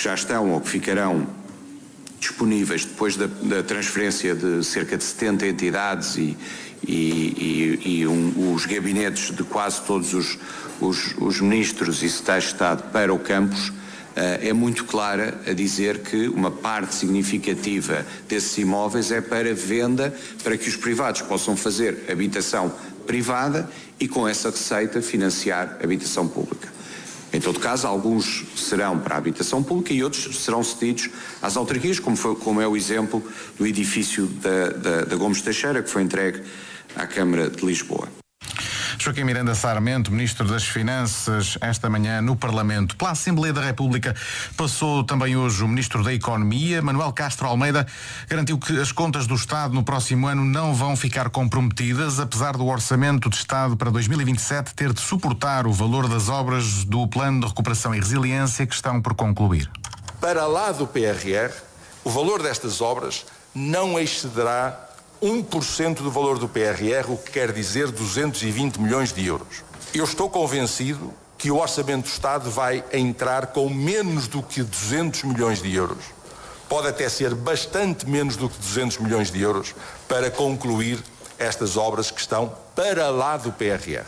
já estão ou que ficarão disponíveis depois da transferência de cerca de 70 entidades e os gabinetes de quase todos os ministros e secretários de Estado para o campus, é muito clara a dizer que uma parte significativa desses imóveis é para venda, para que os privados possam fazer habitação privada e com essa receita financiar habitação pública. Em todo caso, alguns serão para a habitação pública e outros serão cedidos às autarquias, como é o exemplo do edifício da Gomes Teixeira, que foi entregue à Câmara de Lisboa. Joaquim Miranda Sarmento, Ministro das Finanças, esta manhã no Parlamento. Pela Assembleia da República passou também hoje o Ministro da Economia. Manuel Castro Almeida garantiu que as contas do Estado no próximo ano não vão ficar comprometidas, apesar do Orçamento de Estado para 2027 ter de suportar o valor das obras do Plano de Recuperação e Resiliência que estão por concluir. Para lá do PRR, o valor destas obras não excederá 1% do valor do PRR, o que quer dizer 220 milhões de euros. Eu estou convencido que o Orçamento do Estado vai entrar com menos do que 200 milhões de euros. Pode até ser bastante menos do que 200 milhões de euros para concluir estas obras que estão para lá do PRR.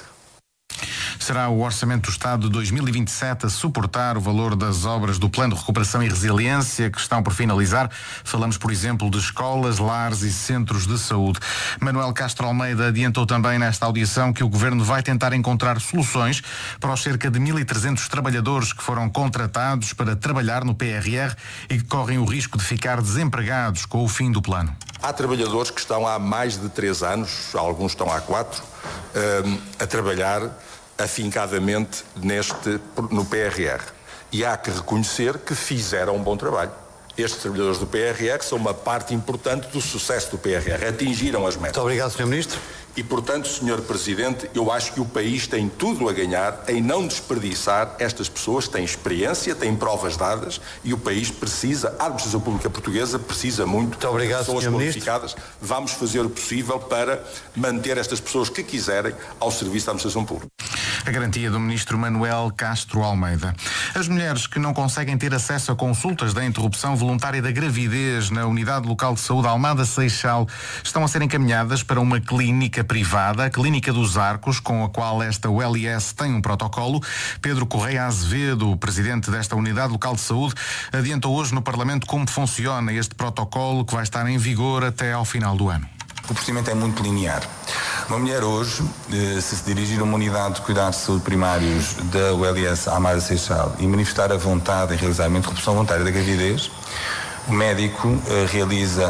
Será o Orçamento do Estado de 2027 a suportar o valor das obras do Plano de Recuperação e Resiliência que estão por finalizar. Falamos, por exemplo, de escolas, lares e centros de saúde. Manuel Castro Almeida adiantou também nesta audição que o Governo vai tentar encontrar soluções para os cerca de 1.300 trabalhadores que foram contratados para trabalhar no PRR e que correm o risco de ficar desempregados com o fim do plano. Há trabalhadores que estão há mais de 3 anos, alguns estão há 4, a trabalhar afincadamente no PRR. E há que reconhecer que fizeram um bom trabalho. Estes trabalhadores do PRR são uma parte importante do sucesso do PRR. Atingiram as metas. Muito obrigado, Sr. Ministro. E, portanto, Sr. Presidente, eu acho que o país tem tudo a ganhar em não desperdiçar estas pessoas. Têm experiência, têm provas dadas e o país precisa, a administração pública portuguesa precisa muito de pessoas qualificadas. Vamos fazer o possível para manter estas pessoas que quiserem ao serviço da administração pública. A garantia do Ministro Manuel Castro Almeida. As mulheres que não conseguem ter acesso a consultas da interrupção voluntária da gravidez na Unidade Local de Saúde Almada Seixal estão a ser encaminhadas para uma clínica privada, a Clínica dos Arcos, com a qual esta ULS tem um protocolo. Pedro Correia Azevedo, presidente desta Unidade Local de Saúde, adiantou hoje no Parlamento como funciona este protocolo que vai estar em vigor até ao final do ano. O procedimento é muito linear. Uma mulher hoje, se dirigir a uma unidade de cuidados de saúde primários da ULS Almada Seixal e manifestar a vontade em realizar uma interrupção voluntária da gravidez, o médico realiza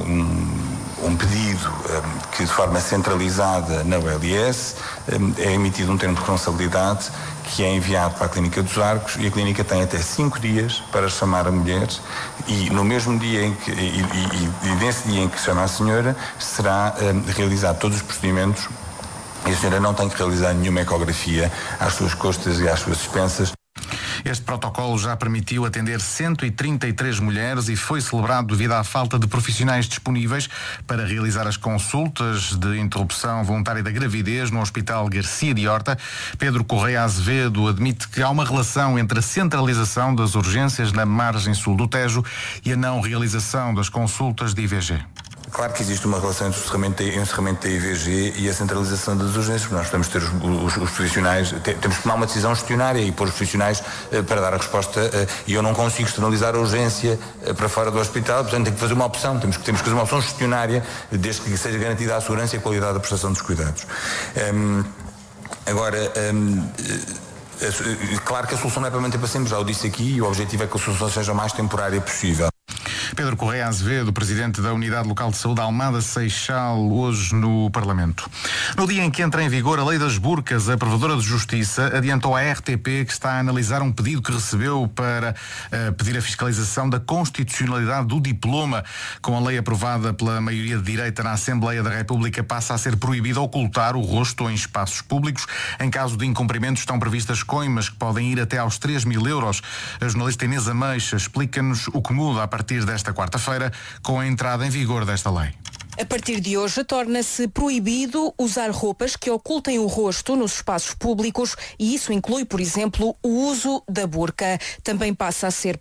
um pedido que de forma centralizada na ULS é emitido um termo de responsabilidade que é enviado para a Clínica dos Arcos e a clínica tem até 5 dias para chamar a mulher e no mesmo dia nesse dia em que chama a senhora será realizado todos os procedimentos e a senhora não tem que realizar nenhuma ecografia às suas costas e às suas suspensas. Este protocolo já permitiu atender 133 mulheres e foi celebrado devido à falta de profissionais disponíveis para realizar as consultas de interrupção voluntária da gravidez no Hospital Garcia de Horta. Pedro Correia Azevedo admite que há uma relação entre a centralização das urgências na margem sul do Tejo e a não realização das consultas de IVG. Claro que existe uma relação entre o encerramento da IVG e a centralização das urgências. Nós podemos ter os profissionais, temos que tomar uma decisão gestionária e pôr os profissionais para dar a resposta e eu não consigo externalizar a urgência para fora do hospital, portanto tem que fazer uma opção, temos que fazer uma opção gestionária desde que seja garantida a segurança e a qualidade da prestação dos cuidados. Claro que a solução não é para manter para sempre, já o disse aqui, e o objetivo é que a solução seja o mais temporária possível. Pedro Correia Azevedo, presidente da Unidade Local de Saúde Almada Seixal, hoje no Parlamento. No dia em que entra em vigor a Lei das Burcas, a Provedora de Justiça adiantou à RTP que está a analisar um pedido que recebeu para pedir a fiscalização da constitucionalidade do diploma. Com a lei aprovada pela maioria de direita na Assembleia da República, passa a ser proibido ocultar o rosto em espaços públicos. Em caso de incumprimento, estão previstas coimas que podem ir até aos 3.000 euros. A jornalista Inês Ameixa explica-nos o que muda a partir desta quarta-feira com a entrada em vigor desta lei. A partir de hoje, torna-se proibido usar roupas que ocultem o rosto nos espaços públicos e isso inclui, por exemplo, o uso da burca. Também passa a ser